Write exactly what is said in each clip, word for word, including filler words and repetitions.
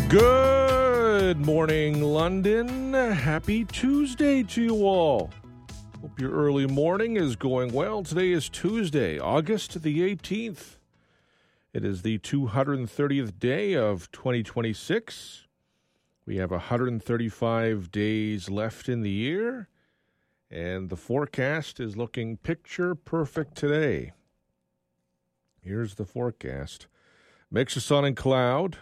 Good morning, London. Happy Tuesday to you all. Hope your early morning is going well. Today is Tuesday, August the eighteenth. It is the two hundred thirtieth day of twenty twenty-six. We have one hundred thirty-five days left in the year, and the forecast is looking picture perfect today. Here's the forecast. Mix of sun and cloud.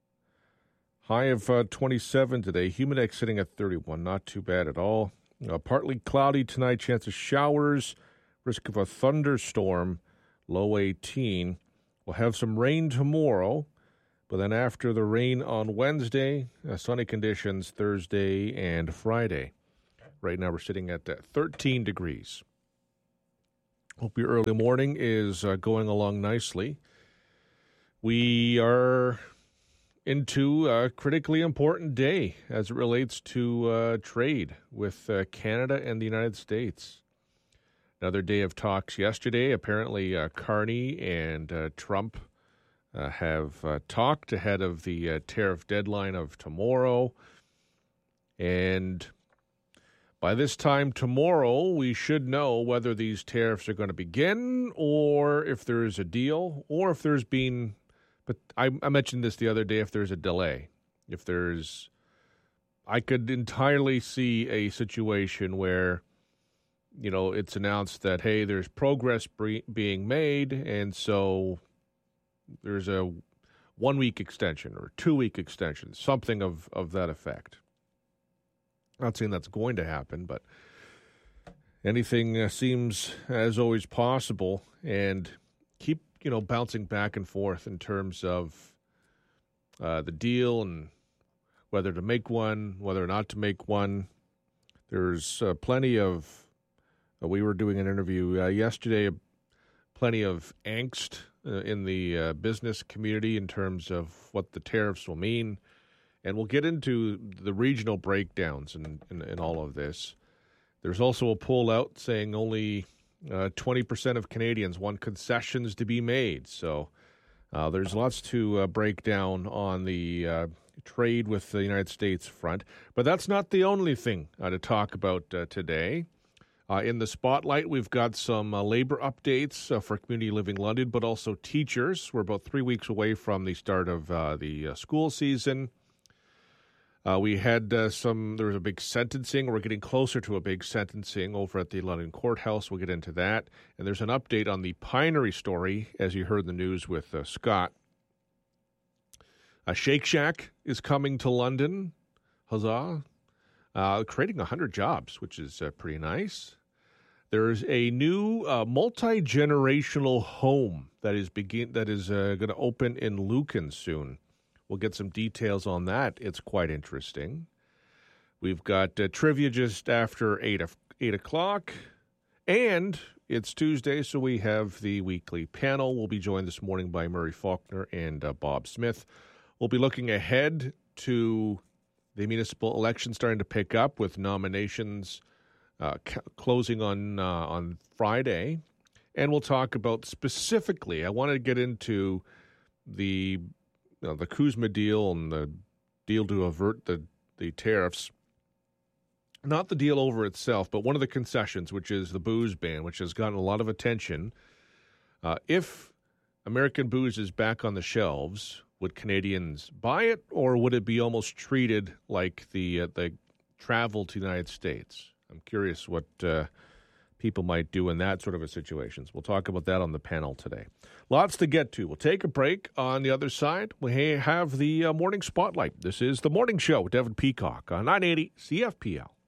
High of uh, twenty-seven today. Humidex sitting at thirty-one. Not too bad at all. Uh, partly cloudy tonight. Chance of showers. Risk of a thunderstorm. Low eighteen. We'll have some rain tomorrow. But then after the rain on Wednesday, uh, sunny conditions Thursday and Friday. Right now we're sitting at uh, thirteen degrees. Hope your early morning is uh, going along nicely. We are into a critically important day as it relates to uh, trade with uh, Canada and the United States. Another day of talks yesterday. Apparently, uh, Carney and uh, Trump uh, have uh, talked ahead of the uh, tariff deadline of tomorrow. And by this time tomorrow, we should know whether these tariffs are going to begin or if there is a deal or if there's been... But I, I mentioned this the other day, if there's a delay, if there's, I could entirely see a situation where, you know, it's announced that, hey, there's progress bre- being made, and so there's a one-week extension or two-week extension, something of, of that effect. Not saying that's going to happen, but anything uh, seems, as always, possible, and keep you know, bouncing back and forth in terms of uh, the deal and whether to make one, whether or not to make one. There's uh, plenty of, uh, we were doing an interview uh, yesterday, plenty of angst uh, in the uh, business community in terms of what the tariffs will mean. And we'll get into the regional breakdowns in, in, in all of this. There's also a poll out saying only Uh, twenty percent of Canadians want concessions to be made. So uh, there's lots to uh, break down on the uh, trade with the United States front. But that's not the only thing uh, to talk about uh, today. Uh, in the spotlight, we've got some uh, labor updates uh, for Community Living London, but also teachers. We're about three weeks away from the start of uh, the uh, school season. Uh, we had uh, some, there was a big sentencing. We're getting closer to a big sentencing over at the London Courthouse. We'll get into that. And there's an update on the Pinery story, as you heard in the news with uh, Scott. Uh, Shake Shack is coming to London. Huzzah. Uh, creating one hundred jobs, which is uh, pretty nice. There's a new uh, multi-generational home that is begin that is uh, going to open in Lucan soon. We'll get some details on that. It's quite interesting. We've got uh, trivia just after eight, eight o'clock. And it's Tuesday, so we have the weekly panel. We'll be joined this morning by Murray Faulkner and uh, Bob Smith. We'll be looking ahead to the municipal election starting to pick up with nominations uh, c- closing on, uh, on Friday. And we'll talk about specifically, I want to get into the... You know, the Kuzma deal and the deal to avert the, the tariffs, not the deal over itself, but one of the concessions, which is the booze ban, which has gotten a lot of attention. Uh, if American booze is back on the shelves, would Canadians buy it, or would it be almost treated like the uh, the travel to the United States? I'm curious what uh, people might do in that sort of a situation. We'll talk about that on the panel today. Lots to get to. We'll take a break. On the other side, we have the uh, Morning Spotlight. This is The Morning Show with Devin Peacock on nine eighty C F P L.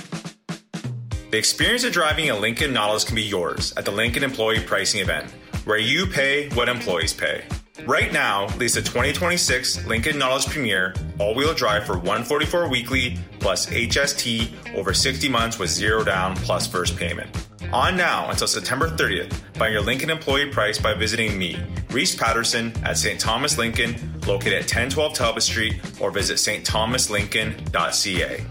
The experience of driving a Lincoln Nautilus can be yours at the Lincoln Employee Pricing Event, where you pay what employees pay. Right now, lease a twenty twenty-six Lincoln Nautilus Premier all-wheel drive for one hundred forty-four dollars weekly plus H S T over sixty months with zero down plus first payment. On now until September thirtieth. Find your Lincoln employee price by visiting me, Reese Patterson, at Saint Thomas Lincoln, located at ten twelve Talbot Street, or visit s t thomas lincoln dot c a.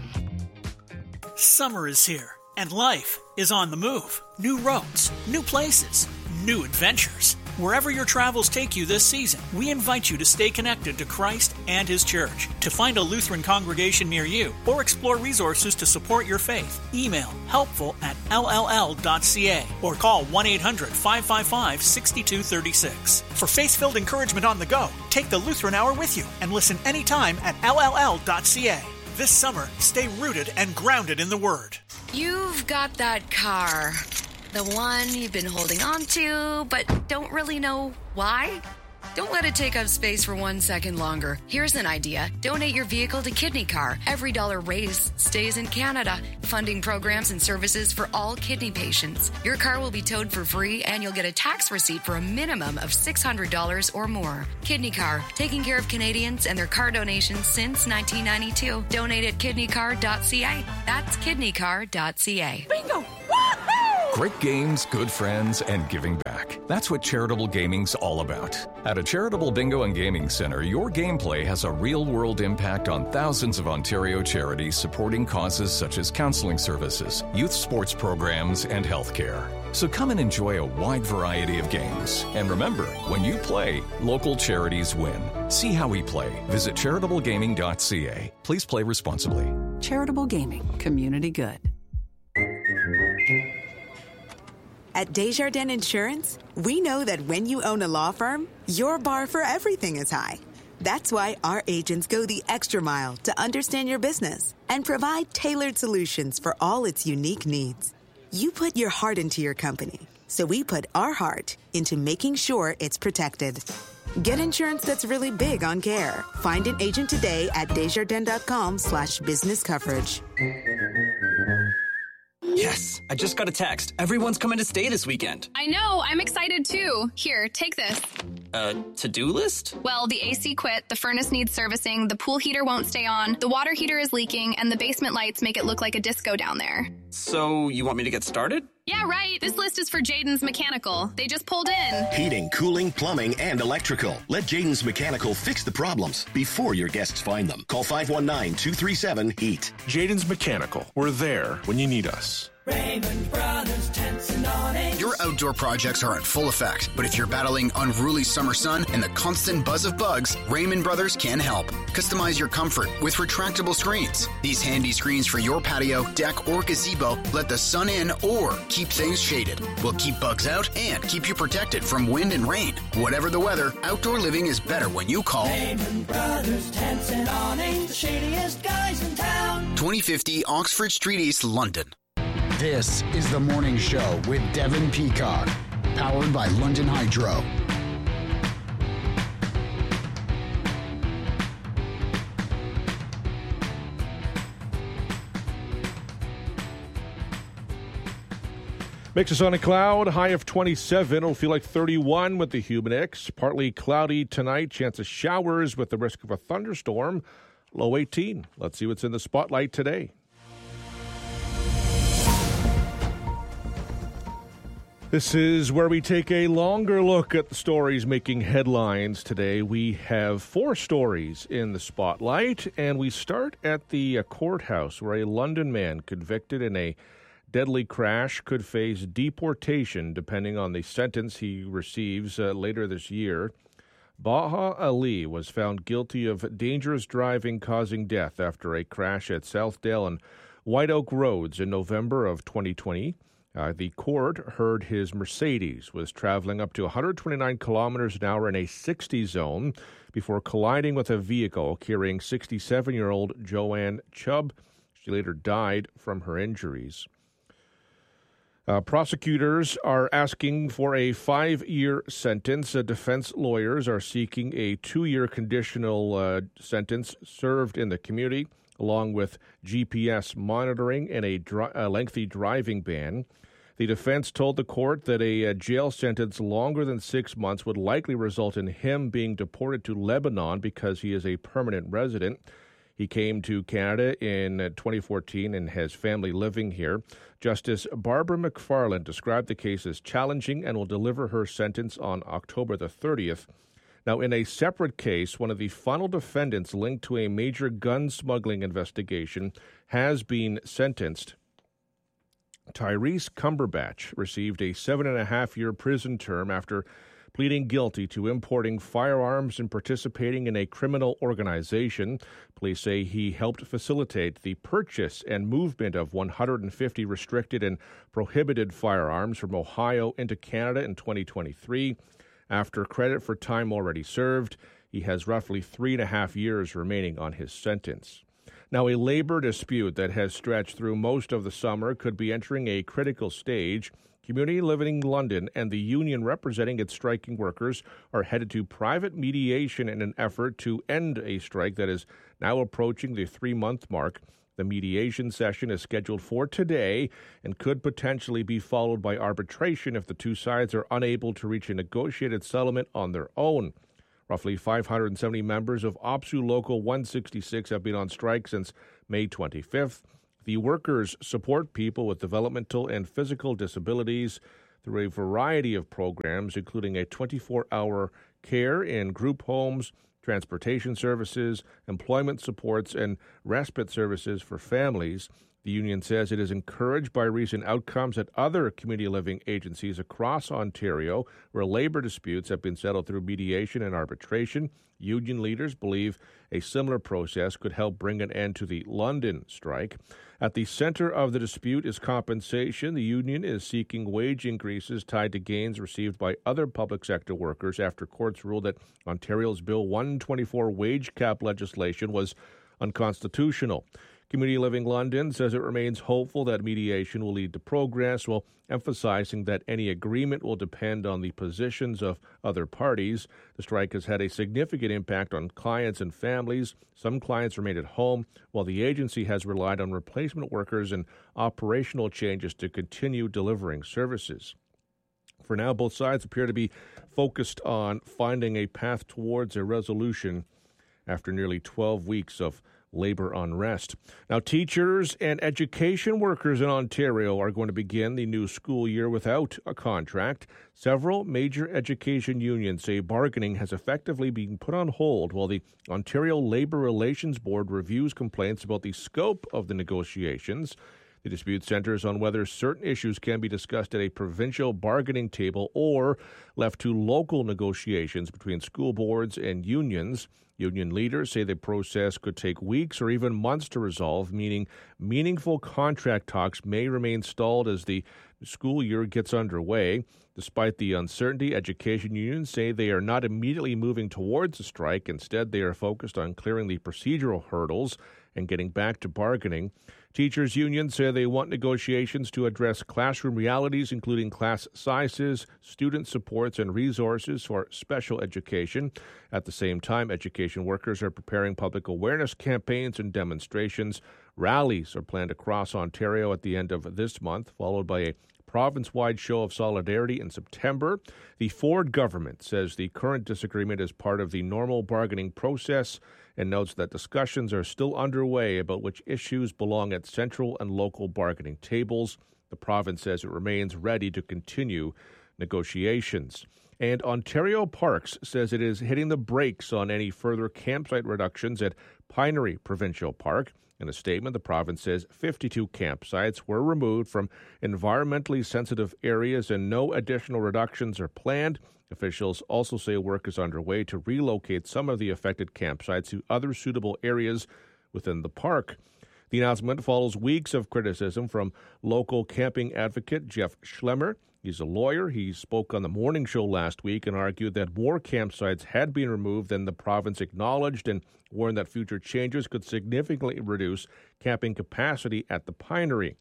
Summer is here, and life is on the move. New roads, new places, new adventures. Wherever your travels take you this season, we invite you to stay connected to Christ and His church. To find a Lutheran congregation near you or explore resources to support your faith, email helpful at l l l dot c a or call one eight hundred, five five five, six two three six. For faith-filled encouragement on the go, take the Lutheran Hour with you and listen anytime at l l l dot c a. This summer, stay rooted and grounded in the Word. You've got that car. The one you've been holding on to, but don't really know why? Don't let it take up space for one second longer. Here's an idea. Donate your vehicle to Kidney Car. Every dollar raised stays in Canada, funding programs and services for all kidney patients. Your car will be towed for free, and you'll get a tax receipt for a minimum of six hundred dollars or more. Kidney Car, taking care of Canadians and their car donations since nineteen ninety-two. Donate at kidney car dot c a. That's kidney car dot c a. Bingo! Great games, good friends, and giving back. That's what Charitable Gaming's all about. At a Charitable Bingo and Gaming Center, your gameplay has a real-world impact on thousands of Ontario charities supporting causes such as counseling services, youth sports programs, and healthcare. So come and enjoy a wide variety of games. And remember, when you play, local charities win. See how we play. Visit charitable gaming dot c a. Please play responsibly. Charitable Gaming. Community good. At Desjardins Insurance, we know that when you own a law firm, your bar for everything is high. That's why our agents go the extra mile to understand your business and provide tailored solutions for all its unique needs. You put your heart into your company, so we put our heart into making sure it's protected. Get insurance that's really big on care. Find an agent today at desjardins.com slash business coverage. Yes, I just got a text. Everyone's coming to stay this weekend. I know, I'm excited too. Here, take this. Uh, to-do list? Well, the A C quit, the furnace needs servicing, the pool heater won't stay on, the water heater is leaking, and the basement lights make it look like a disco down there. So, you want me to get started? Yeah, right. This list is for Jaden's Mechanical. They just pulled in. Heating, cooling, plumbing, and electrical. Let Jaden's Mechanical fix the problems before your guests find them. Call five one nine, two three seven, heat. Jaden's Mechanical. We're there when you need us. Raymond Brothers Tents and Awnings. Your outdoor projects are in full effect, but if you're battling unruly summer sun and the constant buzz of bugs, Raymond Brothers can help. Customize your comfort with retractable screens. These handy screens for your patio, deck, or gazebo let the sun in or keep things shaded. We'll keep bugs out and keep you protected from wind and rain. Whatever the weather, outdoor living is better when you call Raymond Brothers Tents and Awnings, the shadiest guys in town. twenty fifty Oxford Street East, London. This is The Morning Show with Devin Peacock, powered by London Hydro. Mix of sun and cloud, high of twenty-seven. It'll feel like thirty-one with the humid X. Partly cloudy tonight, chance of showers with the risk of a thunderstorm. Low eighteen. Let's see what's in the spotlight today. This is where we take a longer look at the stories making headlines today. We have four stories in the spotlight, and we start at the courthouse where a London man convicted in a deadly crash could face deportation depending on the sentence he receives uh, later this year. Baha Ali was found guilty of dangerous driving causing death after a crash at Southdale and White Oak Roads in November of twenty twenty. Uh, the court heard his Mercedes was traveling up to one hundred twenty-nine kilometers an hour in a sixty zone before colliding with a vehicle carrying sixty-seven-year-old Joanne Chubb. She later died from her injuries. Uh, prosecutors are asking for a five-year sentence. Uh, defense lawyers are seeking a two-year conditional uh, sentence served in the community, along with G P S monitoring and a, dri- a lengthy driving ban. The defense told the court that a, a jail sentence longer than six months would likely result in him being deported to Lebanon because he is a permanent resident. He came to Canada in twenty fourteen and has family living here. Justice Barbara McFarland described the case as challenging and will deliver her sentence on October the thirtieth. Now, in a separate case, one of the final defendants linked to a major gun smuggling investigation has been sentenced. Tyrese Cumberbatch received a seven and a half year prison term after pleading guilty to importing firearms and participating in a criminal organization. Police say he helped facilitate the purchase and movement of one hundred fifty restricted and prohibited firearms from Ohio into Canada in twenty twenty-three. After credit for time already served, he has roughly three and a half years remaining on his sentence. Now, a labor dispute that has stretched through most of the summer could be entering a critical stage. Community Living London and the union representing its striking workers are headed to private mediation in an effort to end a strike that is now approaching the three-month mark. The mediation session is scheduled for today and could potentially be followed by arbitration if the two sides are unable to reach a negotiated settlement on their own. Roughly five hundred seventy members of OPSEU Local one sixty-six have been on strike since May twenty-fifth. The workers support people with developmental and physical disabilities through a variety of programs, including a twenty-four hour care in group homes, transportation services, employment supports, and respite services for families. The union says it is encouraged by recent outcomes at other community living agencies across Ontario where labor disputes have been settled through mediation and arbitration. Union leaders believe a similar process could help bring an end to the London strike. At the center of the dispute is compensation. The union is seeking wage increases tied to gains received by other public sector workers after courts ruled that Ontario's Bill one twenty-four wage cap legislation was unconstitutional. Community Living London says it remains hopeful that mediation will lead to progress, while emphasizing that any agreement will depend on the positions of other parties. The strike has had a significant impact on clients and families. Some clients remain at home, while the agency has relied on replacement workers and operational changes to continue delivering services. For now, both sides appear to be focused on finding a path towards a resolution after nearly twelve weeks of labor unrest. Now, teachers and education workers in Ontario are going to begin the new school year without a contract. Several major education unions say bargaining has effectively been put on hold while the Ontario Labour Relations Board reviews complaints about the scope of the negotiations. The dispute centers on whether certain issues can be discussed at a provincial bargaining table or left to local negotiations between school boards and unions. Union leaders say the process could take weeks or even months to resolve, meaning meaningful contract talks may remain stalled as the school year gets underway. Despite the uncertainty, education unions say they are not immediately moving towards a strike. Instead, they are focused on clearing the procedural hurdles and getting back to bargaining. Teachers' unions say they want negotiations to address classroom realities, including class sizes, student supports, and resources for special education. At the same time, education workers are preparing public awareness campaigns and demonstrations. Rallies are planned across Ontario at the end of this month, followed by a province-wide show of solidarity in September. The Ford government says the current disagreement is part of the normal bargaining process and notes that discussions are still underway about which issues belong at central and local bargaining tables. The province says it remains ready to continue negotiations. And Ontario Parks says it is hitting the brakes on any further campsite reductions at Pinery Provincial Park. In a statement, the province says fifty-two campsites were removed from environmentally sensitive areas and no additional reductions are planned. Officials also say work is underway to relocate some of the affected campsites to other suitable areas within the park. The announcement follows weeks of criticism from local camping advocate Jeff Schlemmer. He's a lawyer. He spoke on the morning show last week and argued that more campsites had been removed than the province acknowledged and warned that future changes could significantly reduce camping capacity at the Pinery.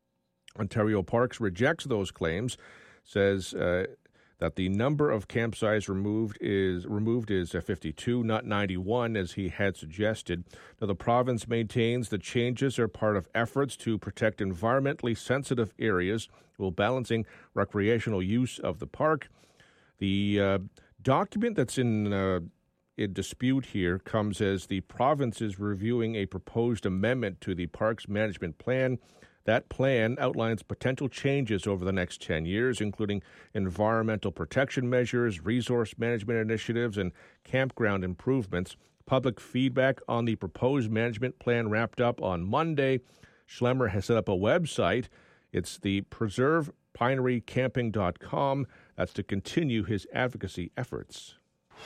Ontario Parks rejects those claims, says uh, that the number of campsites removed is removed is fifty-two, not ninety-one, as he had suggested. Now, the province maintains the changes are part of efforts to protect environmentally sensitive areas while balancing recreational use of the park. The uh, document that's in, uh, in dispute here comes as the province is reviewing a proposed amendment to the park's management plan. That plan outlines potential changes over the next ten years, including environmental protection measures, resource management initiatives, and campground improvements. Public feedback on the proposed management plan wrapped up on Monday. Schlemmer has set up a website. It's the preserve pinery camping dot com. That's to continue his advocacy efforts.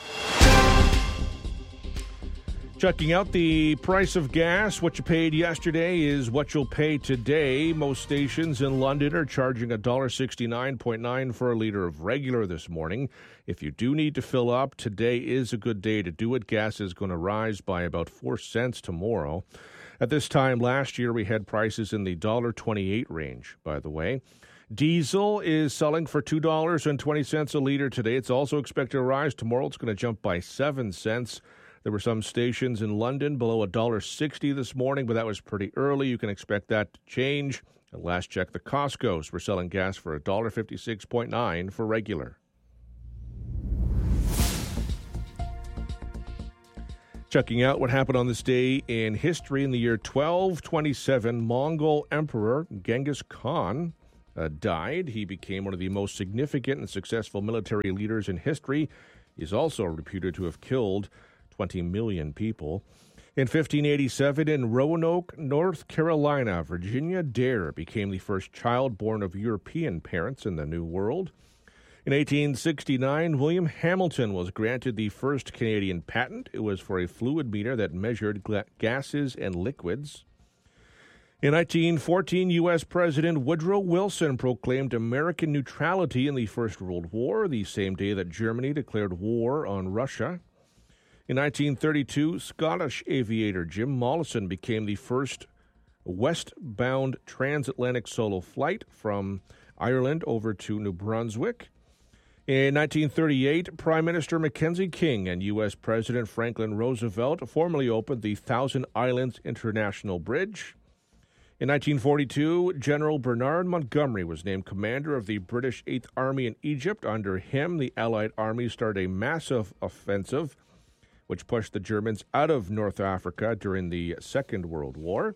Checking out the price of gas. What you paid yesterday is what you'll pay today. Most stations in London are charging one dollar sixty-nine point nine for a litre of regular this morning. If you do need to fill up, today is a good day to do it. Gas is going to rise by about four cents tomorrow. At this time last year, we had prices in the one dollar twenty-eight range, by the way. Diesel is selling for two dollars and twenty cents a litre today. It's also expected to rise tomorrow. It's going to jump by seven cents. There were some stations in London below one dollar sixty this morning, but that was pretty early. You can expect that to change. At last check, the Costco's were selling gas for one dollar fifty-six point nine for regular. Checking out what happened on this day in history. In the year twelve twenty-seven, Mongol Emperor Genghis Khan uh, died. He became one of the most significant and successful military leaders in history. He's also reputed to have killed twenty million people. In fifteen eighty-seven, in Roanoke, North Carolina, Virginia Dare became the first child born of European parents in the New World. In eighteen sixty-nine, William Hamilton was granted the first Canadian patent. It was for a fluid meter that measured gla- gases and liquids. In nineteen fourteen, U S President Woodrow Wilson proclaimed American neutrality in the First World War, the same day that Germany declared war on Russia. In nineteen thirty-two, Scottish aviator Jim Mollison became the first westbound transatlantic solo flight from Ireland over to New Brunswick. In nineteen thirty-eight, Prime Minister Mackenzie King and U S President Franklin Roosevelt formally opened the Thousand Islands International Bridge. In nineteen forty-two, General Bernard Montgomery was named commander of the British Eighth Army in Egypt. Under him, the Allied army started a massive offensive which pushed the Germans out of North Africa during the Second World War.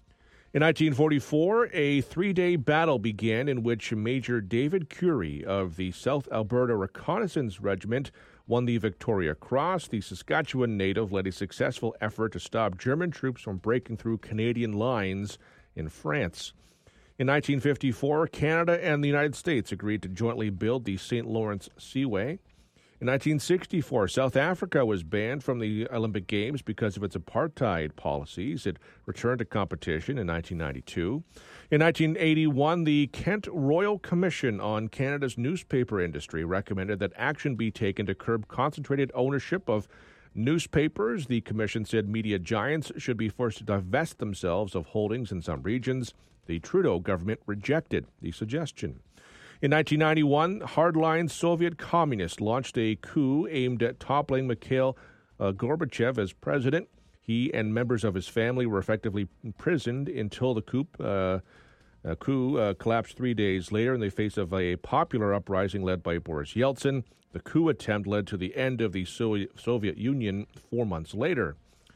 In nineteen forty-four, a three-day battle began in which Major David Curie of the South Alberta Reconnaissance Regiment won the Victoria Cross. The Saskatchewan native led a successful effort to stop German troops from breaking through Canadian lines in France. In nineteen fifty-four, Canada and the United States agreed to jointly build the Saint Lawrence Seaway. In nineteen sixty-four, South Africa was banned from the Olympic Games because of its apartheid policies. It returned to competition in nineteen ninety-two. In nineteen eighty-one, the Kent Royal Commission on Canada's newspaper industry recommended that action be taken to curb concentrated ownership of newspapers. The commission said media giants should be forced to divest themselves of holdings in some regions. The Trudeau government rejected the suggestion. In nineteen ninety-one, hardline Soviet communists launched a coup aimed at toppling Mikhail uh, Gorbachev as president. He and members of his family were effectively imprisoned until the coup, uh, uh, coup uh, collapsed three days later in the face of a popular uprising led by Boris Yeltsin. The coup attempt led to the end of the Soviet, Soviet Union four months later.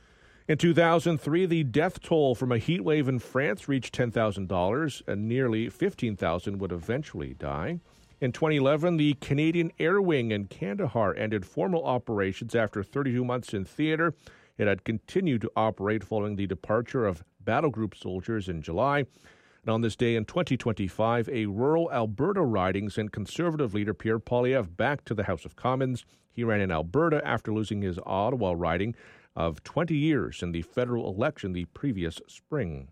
In two thousand three, the death toll from a heat wave in France reached ten thousand dollars, and nearly fifteen thousand would eventually die. In twenty eleven, the Canadian Air Wing in Kandahar ended formal operations after thirty-two months in theater. It had continued to operate following the departure of battle group soldiers in July. And on this day in twenty twenty-five, a rural Alberta riding sent Conservative leader Pierre Poilievre back to the House of Commons. He ran in Alberta after losing his Ottawa riding of twenty years in the federal election the previous spring.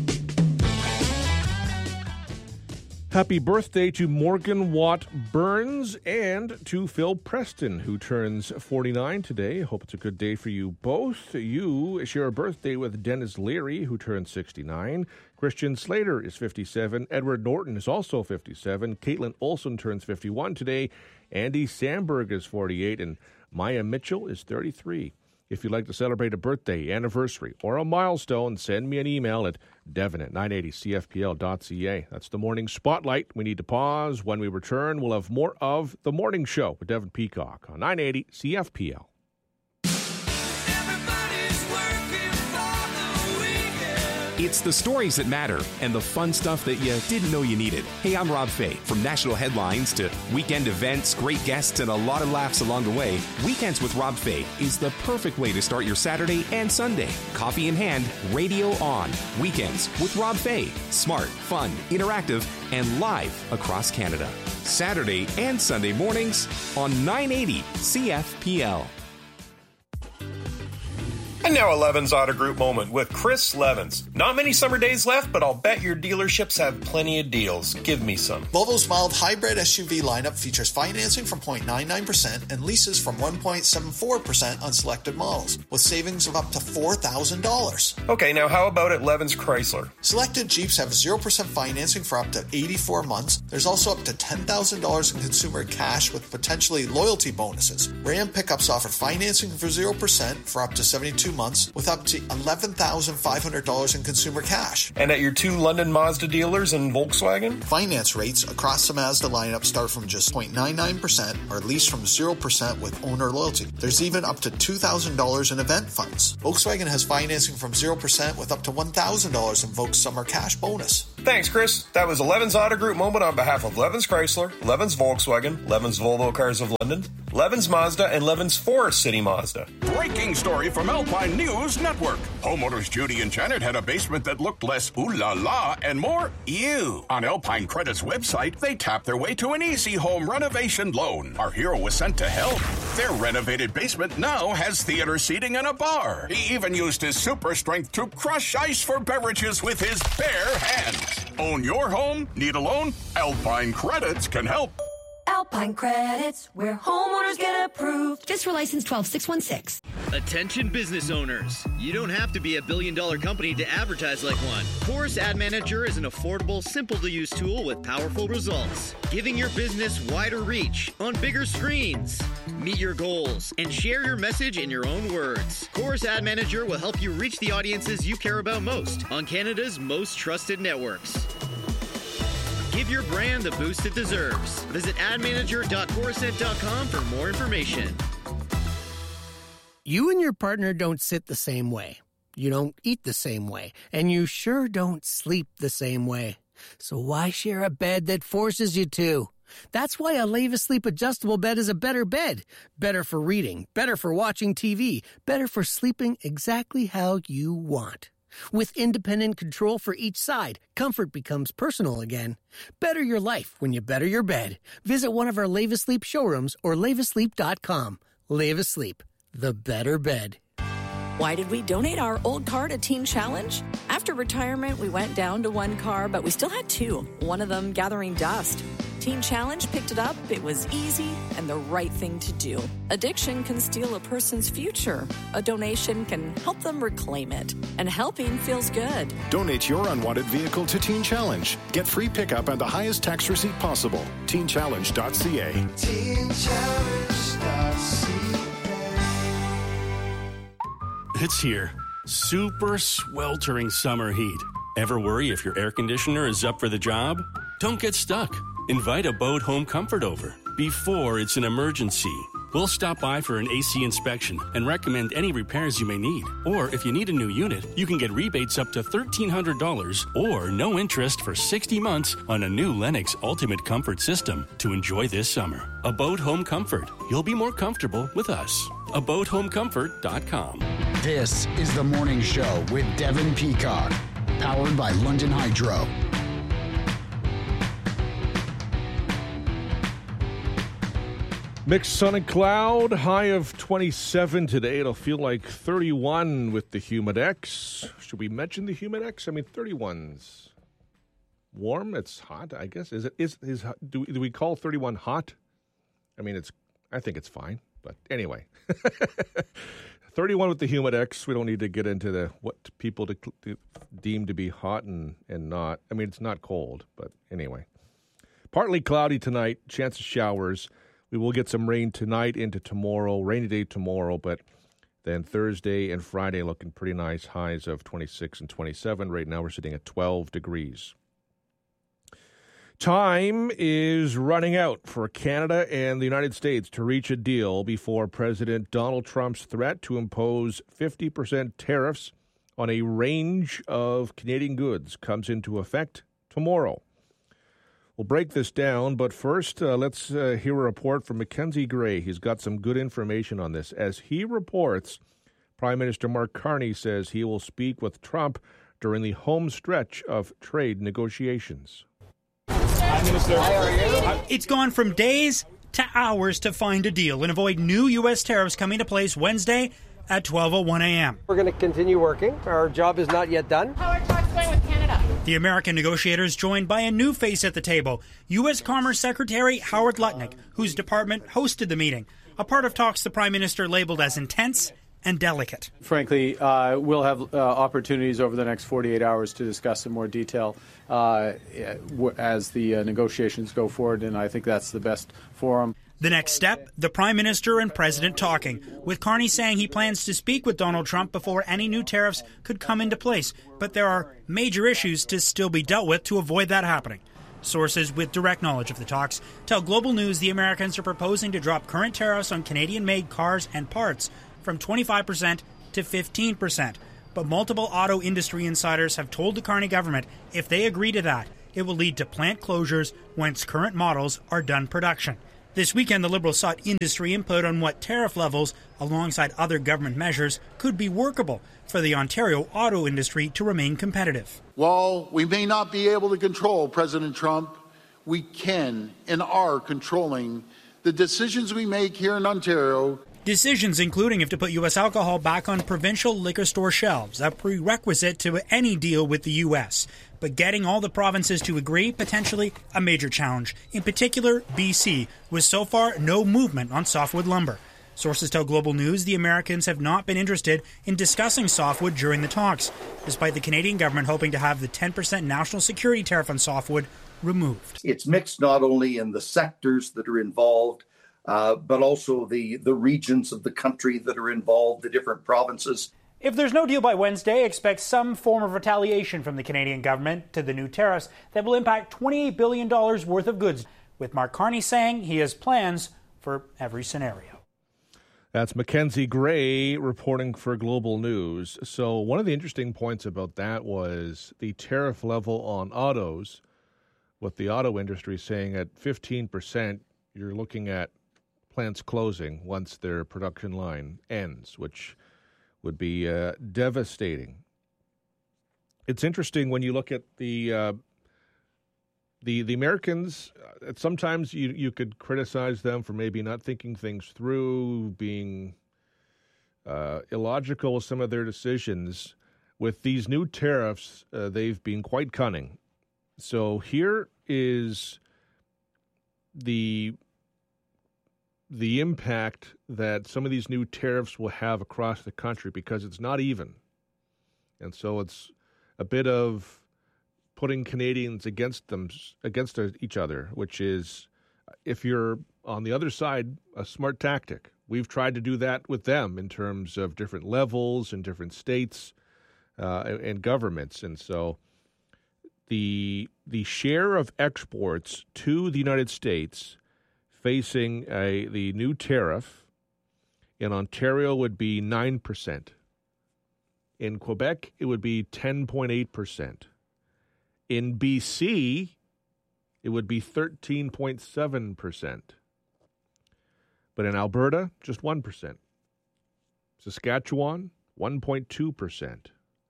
Happy birthday to Morgan Watt Burns and to Phil Preston, who turns forty-nine today. Hope it's a good day for you both. You share a birthday with Dennis Leary, who turns sixty-nine. Christian Slater is fifty-seven. Edward Norton is also fifty-seven. Caitlin Olson turns fifty-one today. Andy Samberg is forty-eight. And Maya Mitchell is thirty-three. If you'd like to celebrate a birthday, anniversary, or a milestone, send me an email at devon at nine eighty c f p l dot c a. That's the Morning Spotlight. We need to pause. When we return, we'll have more of The Morning Show with Devon Peacock on nine eighty C F P L. Everybody's working for the weekend. It's the stories that matter and the fun stuff that you didn't know you needed. Hey, I'm Rob Fay. From national headlines to weekend events, great guests, and a lot of laughs along the way, Weekends with Rob Fay is the perfect way to start your Saturday and Sunday. Coffee in hand, radio on. Weekends with Rob Fay. Smart, fun, interactive, and live across Canada. Saturday and Sunday mornings on nine eighty C F P L. And now a Levins Auto Group moment with Chris Levins. Not many summer days left, but I'll bet your dealerships have plenty of deals. Give me some. Volvo's mild hybrid S U V lineup features financing from zero point nine nine percent and leases from one point seven four percent on selected models, with savings of up to four thousand dollars. Okay, now how about at Levins Chrysler? Selected Jeeps have zero percent financing for up to eighty-four months. There's also up to ten thousand dollars in consumer cash with potentially loyalty bonuses. Ram pickups offer financing for zero percent for up to seventy-two months with up to eleven thousand five hundred dollars in consumer cash. And at your two London Mazda dealers and Volkswagen? Finance rates across the Mazda lineup start from just zero point nine nine percent or lease from zero percent with owner loyalty. There's even up to two thousand dollars in event funds. Volkswagen has financing from zero percent with up to one thousand dollars in Volks Summer Cash bonus. Thanks, Chris. That was a Levins Auto Group moment on behalf of Levins Chrysler, Levins Volkswagen, Levins Volvo Cars of London, Levins Mazda, and Levins Forest City Mazda. Breaking story from Alpine News Network. Homeowners Judy and Janet had a basement that looked less ooh la la and more ew. On Alpine Credit's website, they tapped their way to an easy home renovation loan. Our hero was sent to help. Their renovated basement now has theater seating and a bar. He even used his super strength to crush ice for beverages with his bare hands. Own your home? Need a loan? Alpine Credits can help. Alpine Credits, where homeowners get approved. Just for license twelve six one six. Attention business owners. You don't have to be a billion dollar company to advertise like one. Chorus Ad Manager is an affordable, simple to use tool with powerful results, giving your business wider reach on bigger screens. Meet your goals and share your message in your own words. Chorus Ad Manager will help you reach the audiences you care about most on Canada's most trusted networks. Give your brand the boost it deserves. Visit ad manager dot corusent dot com for more information. You and your partner don't sit the same way. You don't eat the same way. And you sure don't sleep the same way. So why share a bed that forces you to? That's why a Leva Sleep adjustable bed is a better bed. Better for reading, better for watching T V, better for sleeping exactly how you want. With independent control for each side, comfort becomes personal again. Better your life when you better your bed. Visit one of our Leva Sleep showrooms or leva sleep dot com. Leva Sleep, the better bed. Why did we donate our old car to Teen Challenge? After retirement, we went down to one car, but we still had two, one of them gathering dust. Teen Challenge picked it up. It was easy and the right thing to do. Addiction can steal a person's future. A donation can help them reclaim it. And helping feels good. Donate your unwanted vehicle to Teen Challenge. Get free pickup and the highest tax receipt possible. teen challenge dot c a. teen challenge dot c a. It's here. Super sweltering summer heat. Ever worry if your air conditioner is up for the job? Don't get stuck. Invite Abode Home Comfort over before it's an emergency. We'll stop by for an A C inspection and recommend any repairs you may need. Or if you need a new unit, you can get rebates up to thirteen hundred dollars or no interest for sixty months on a new Lennox Ultimate Comfort system to enjoy this summer. Abode Home Comfort. You'll be more comfortable with us. abode home comfort dot com. This is the morning show with Devin Peacock, powered by London Hydro. Mixed sun and cloud, high of twenty-seven today. It'll feel like thirty-one with the Humidex. Should we mention the Humidex? I mean, thirty-one's warm. It's hot, I guess. Is it? Is is do do we call thirty-one hot? I mean, it's. I think it's fine. But anyway, thirty-one with the Humidex. We don't need to get into the what people to, to deem to be hot and and not. I mean, it's not cold, but anyway. Partly cloudy tonight. Chance of showers. We will get some rain tonight into tomorrow, rainy day tomorrow, but then Thursday and Friday looking pretty nice, highs of twenty-six and twenty-seven. Right now we're sitting at twelve degrees. Time is running out for Canada and the United States to reach a deal before President Donald Trump's threat to impose fifty percent tariffs on a range of Canadian goods comes into effect tomorrow. We'll break this down, but first, uh, let's uh, hear a report from Mackenzie Gray. He's got some good information on this. As he reports, Prime Minister Mark Carney says he will speak with Trump during the home stretch of trade negotiations. Prime Minister, it's gone from days to hours to find a deal and avoid new U S tariffs coming into place Wednesday at twelve oh one a.m. We're going to continue working. Our job is not yet done. How are talks going with Canada? The American negotiators joined by a new face at the table, U S Commerce Secretary Howard Lutnick, whose department hosted the meeting, a part of talks the Prime Minister labeled as intense and delicate. Frankly, uh, we'll have uh, opportunities over the next forty-eight hours to discuss in more detail uh, as the uh, negotiations go forward, and I think that's the best forum. The next step, the Prime Minister and President talking, with Carney saying he plans to speak with Donald Trump before any new tariffs could come into place. But there are major issues to still be dealt with to avoid that happening. Sources with direct knowledge of the talks tell Global News the Americans are proposing to drop current tariffs on Canadian-made cars and parts from twenty-five percent to fifteen percent. But multiple auto industry insiders have told the Carney government if they agree to that, it will lead to plant closures once current models are done production. This weekend, the Liberals sought industry input on what tariff levels, alongside other government measures, could be workable for the Ontario auto industry to remain competitive. While we may not be able to control President Trump, we can and are controlling the decisions we make here in Ontario. Decisions including if to put U S alcohol back on provincial liquor store shelves, a prerequisite to any deal with the U S. But getting all the provinces to agree, potentially a major challenge. In particular, B C, with so far no movement on softwood lumber. Sources tell Global News the Americans have not been interested in discussing softwood during the talks, despite the Canadian government hoping to have the ten percent national security tariff on softwood removed. It's mixed not only in the sectors that are involved, Uh, but also the, the regions of the country that are involved, the different provinces. If there's no deal by Wednesday, expect some form of retaliation from the Canadian government to the new tariffs that will impact twenty-eight billion dollars worth of goods, with Mark Carney saying he has plans for every scenario. That's Mackenzie Gray reporting for Global News. So one of the interesting points about that was the tariff level on autos, with the auto industry saying at fifteen percent, you're looking at plants closing once their production line ends, which would be uh, devastating. It's interesting when you look at the uh, the the Americans. Uh, sometimes you you could criticize them for maybe not thinking things through, being uh, illogical with some of their decisions. With these new tariffs, uh, they've been quite cunning. So here is the the impact that some of these new tariffs will have across the country, because it's not even. And so it's a bit of putting Canadians against them, against each other, which is, if you're on the other side, a smart tactic. We've tried to do that with them in terms of different levels and different states uh, and governments. And so the the share of exports to the United States facing a the new tariff in Ontario would be nine percent. In Quebec, it would be ten point eight percent. In B C, it would be thirteen point seven percent. But in Alberta, just one percent. Saskatchewan, one point two percent.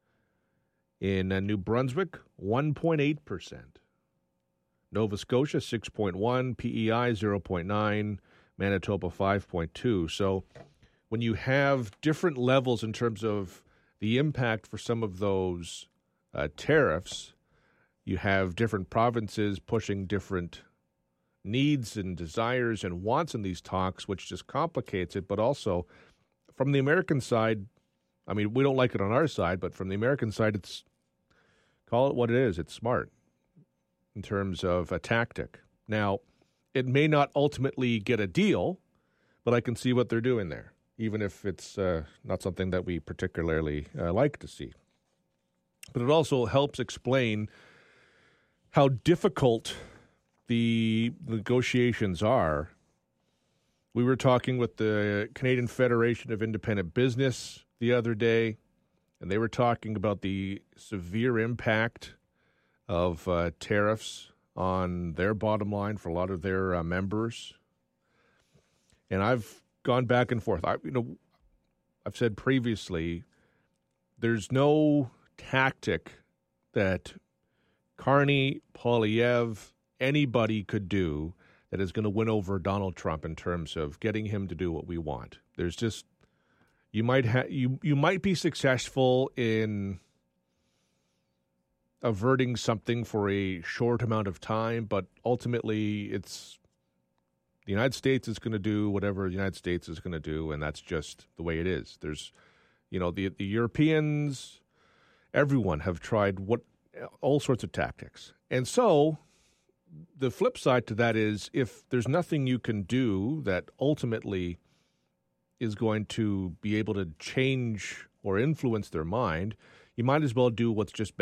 In uh, New Brunswick, one point eight percent. Nova Scotia, six point one, P E I, zero point nine, Manitoba, five point two. So when you have different levels in terms of the impact for some of those uh, tariffs, you have different provinces pushing different needs and desires and wants in these talks, which just complicates it. But also, from the American side, I mean, we don't like it on our side, but from the American side, it's, call it what it is, it's smart in terms of a tactic. Now, it may not ultimately get a deal, but I can see what they're doing there, even if it's uh, not something that we particularly uh, like to see. But it also helps explain how difficult the negotiations are. We were talking with the Canadian Federation of Independent Business the other day, and they were talking about the severe impact of uh, tariffs on their bottom line for a lot of their uh, members. And I've gone back and forth. I, you know, I've said previously, there's no tactic that Carney, Poilievre, anybody could do that is going to win over Donald Trump in terms of getting him to do what we want. There's just you might ha- you you might be successful in averting something for a short amount of time, but ultimately it's the United States is going to do whatever the United States is going to do, and that's just the way it is. There's, you know, the the Europeans, everyone have tried what all sorts of tactics. And so the flip side to that is if there's nothing you can do that ultimately is going to be able to change or influence their mind, you might as well do what's just